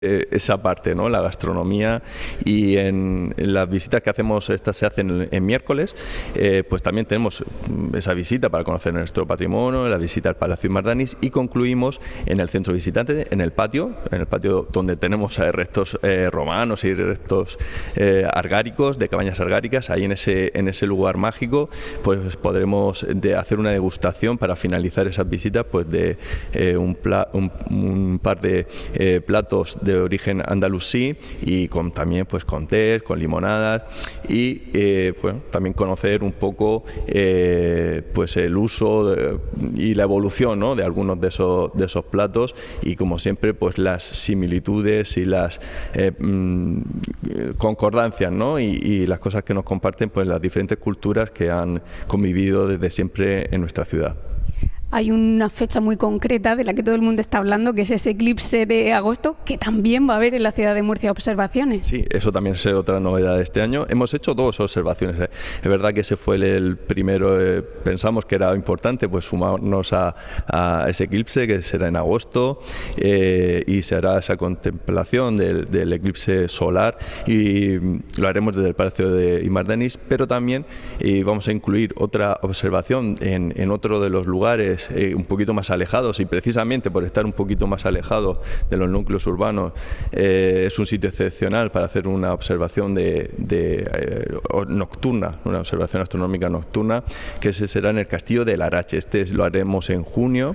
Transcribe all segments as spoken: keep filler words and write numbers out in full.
eh, esa parte, ¿no? La gastronomía, y en, en las visitas que hacemos, estas se hacen en, en miércoles, eh, pues también tenemos esa visita para conocer nuestro patrimonio, la visita al Palacio Imardaniz, y concluimos en el centro visitante, en el patio, en el patio donde tenemos eh, restos eh, romanos y restos eh, argáricos, de cabañas argáricas. Ahí en ese, en ese lugar mágico, pues podremos de hacer una degustación para finalizar esas visitas, pues de eh, un, pla, un, un par de eh, platos de de origen andalusí, y con también pues con té, con limonadas, y eh, bueno, también conocer un poco eh, pues el uso de, y la evolución, ¿no? de algunos de esos de esos platos, y como siempre pues las similitudes y las eh, mmm, concordancias, ¿no? y, y las cosas que nos comparten pues las diferentes culturas que han convivido desde siempre en nuestra ciudad. Hay una fecha muy concreta de la que todo el mundo está hablando, que es ese eclipse de agosto, que también va a haber en la ciudad de Murcia observaciones. Sí, eso también es otra novedad de este año. Hemos hecho dos observaciones. ¿eh? Es verdad que ese fue el, el primero, eh, pensamos que era importante pues sumarnos a, a ese eclipse, que será en agosto, eh, y se hará esa contemplación del, del eclipse solar, y lo haremos desde el Palacio de Imardaniz, pero también eh, vamos a incluir otra observación en, en otro de los lugares Eh, un poquito más alejados, y precisamente por estar un poquito más alejados de los núcleos urbanos eh, es un sitio excepcional para hacer una observación de, de eh, nocturna, una observación astronómica nocturna, que se será en el Castillo de Larache. Este lo haremos en junio,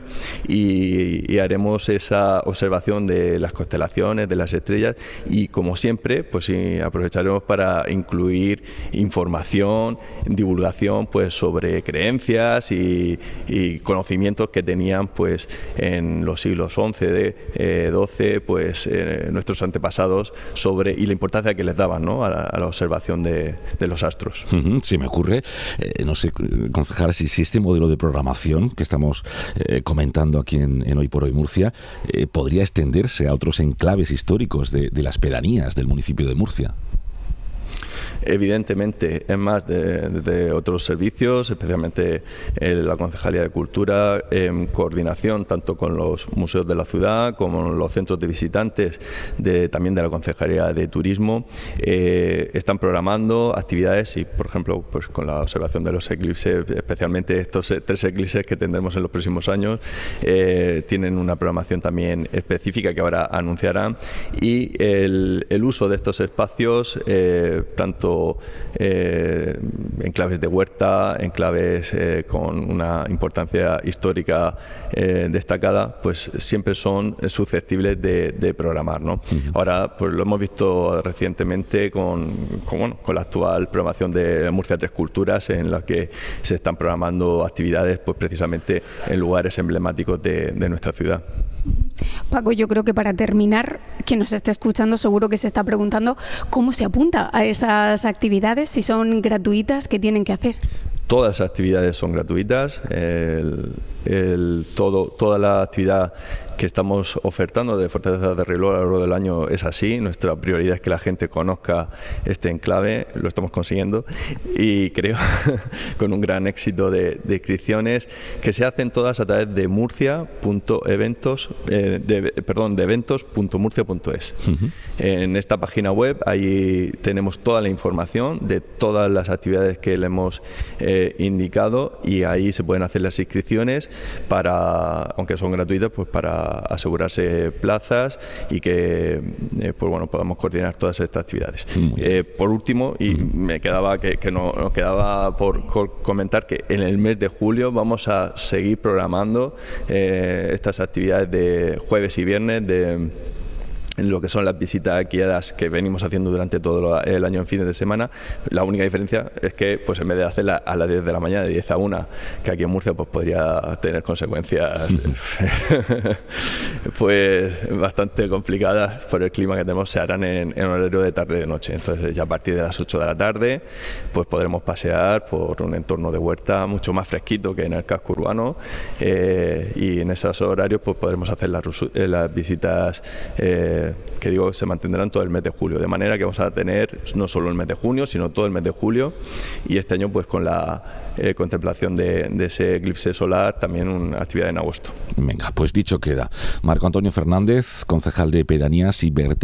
y, y haremos esa observación de las constelaciones, de las estrellas, y como siempre pues sí, aprovecharemos para incluir información, divulgación pues sobre creencias y, y conocimientos que tenían pues en los siglos once, de, eh, doce, pues eh, nuestros antepasados sobre, y la importancia que les daban, ¿no? a, la, a la observación de, de los astros. Uh-huh, se me ocurre, eh, no sé, concejal, si, si este modelo de programación que estamos eh, comentando aquí en, en Hoy por Hoy Murcia eh, podría extenderse a otros enclaves históricos de, de las pedanías del municipio de Murcia. Evidentemente, es más de, de otros servicios, especialmente eh, la Concejalía de Cultura, en coordinación tanto con los museos de la ciudad como con los centros de visitantes de, también de la Concejalía de Turismo, eh, están programando actividades, y por ejemplo pues con la observación de los eclipses, especialmente estos tres eclipses que tendremos en los próximos años, eh, tienen una programación también específica que ahora anunciarán, y el, el uso de estos espacios, eh, tanto Eh, enclaves de huerta, enclaves eh, con una importancia histórica eh, destacada, pues siempre son susceptibles de, de programar, ¿no? Uh-huh. Ahora pues lo hemos visto recientemente con, con, bueno, con la actual programación de Murcia Tres Culturas, en la que se están programando actividades pues precisamente en lugares emblemáticos de, de nuestra ciudad. Paco, yo creo que para terminar, quien nos esté escuchando seguro que se está preguntando cómo se apunta a esas actividades, si son gratuitas, ¿qué tienen que hacer? Todas las actividades son gratuitas, el, el, todo, toda la actividad que estamos ofertando de Fortaleza de Reloj a lo largo del año es así. Nuestra prioridad es que la gente conozca este enclave, lo estamos consiguiendo, y creo con un gran éxito de, de inscripciones, que se hacen todas a través de murcia punto eventos, eh, de, perdón, de eventos punto murcia punto es. Uh-huh. En esta página web ahí tenemos toda la información de todas las actividades que le hemos eh, indicado, y ahí se pueden hacer las inscripciones para, aunque son gratuitas, pues para asegurarse plazas y que eh, pues bueno, podamos coordinar todas estas actividades. Eh, por último, y me quedaba que, que no, nos quedaba por comentar que en el mes de julio vamos a seguir programando eh, estas actividades de jueves y viernes de en lo que son las visitas guiadas que venimos haciendo durante todo el año en fines de semana. La única diferencia es que pues en vez de hacerla a las diez de la mañana, de diez a una, que aquí en Murcia pues podría tener consecuencias pues bastante complicadas por el clima que tenemos, se harán en, en horario de tarde y de noche. Entonces ya a partir de las ocho de la tarde pues podremos pasear por un entorno de huerta mucho más fresquito que en el casco urbano, eh, y en esos horarios pues podremos hacer las, las visitas eh, eh, que digo se mantendrán todo el mes de julio, de manera que vamos a tener no solo el mes de junio, sino todo el mes de julio, y este año pues con la eh, contemplación de, de ese eclipse solar también una actividad en agosto. Venga, pues dicho queda. Marco Antonio Fernández, concejal de Pedanías y Verte